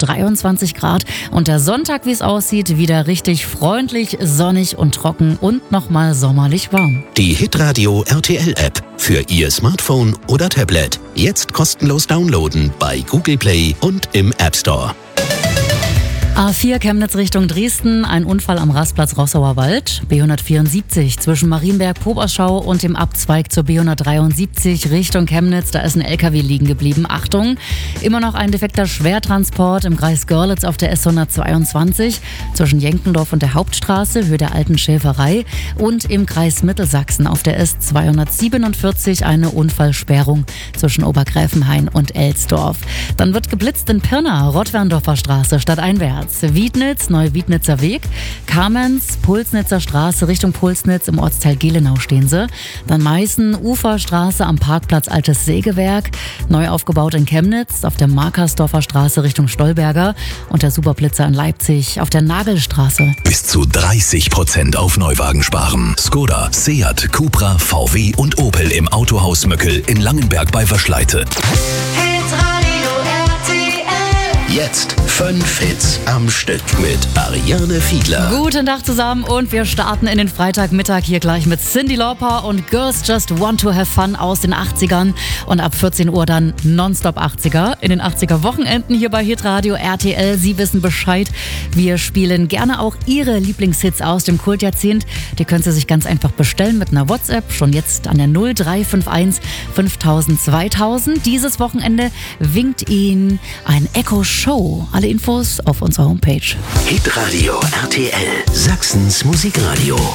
23 Grad. Und der Sonntag, wie es aussieht, wieder richtig freundlich, sonnig und trocken und nochmal sommerlich warm. Die Hitradio RTL-App für Ihr Smartphone oder Tablet. Jetzt kostenlos downloaden bei Google Play und im App Store. A4 Chemnitz Richtung Dresden, ein Unfall am Rastplatz Rossauer Wald. B174 zwischen Marienberg-Poberschau und dem Abzweig zur B173 Richtung Chemnitz. Da ist ein LKW liegen geblieben. Achtung, immer noch ein defekter Schwertransport im Kreis Görlitz auf der S122 zwischen Jenkendorf und der Hauptstraße, Höhe der Alten Schäferei. Und im Kreis Mittelsachsen auf der S247 eine Unfallsperrung zwischen Obergräfenhain und Elsdorf. Dann wird geblitzt in Pirna, Rottwerndorfer Straße stadteinwärts. Wiednitz, Neuwiednitzer Weg, Kamenz, Pulsnitzer Straße Richtung Pulsnitz, im Ortsteil Gelenau stehen sie. Dann Meißen, Uferstraße am Parkplatz Altes Sägewerk, neu aufgebaut in Chemnitz, auf der Markersdorfer Straße Richtung Stolberger und der Superblitzer in Leipzig auf der Nagelstraße. Bis zu 30% auf Neuwagen sparen. Skoda, Seat, Cupra, VW und Opel im Autohaus Möckel in Langenberg bei Waschleite. Jetzt 5 Hits am Stück mit Ariane Fiedler. Guten Tag zusammen und wir starten in den Freitagmittag hier gleich mit Cyndi Lauper und Girls Just Want to Have Fun aus den 80ern und ab 14 Uhr dann Nonstop 80er. In den 80er Wochenenden hier bei Hitradio RTL. Sie wissen Bescheid. Wir spielen gerne auch Ihre Lieblingshits aus dem Kultjahrzehnt. Die können Sie sich ganz einfach bestellen mit einer WhatsApp. Schon jetzt an der 0351 5000 2000. Dieses Wochenende winkt Ihnen ein Echo Show. Alle Infos auf unserer Homepage. Hitradio RTL, Sachsens Musikradio.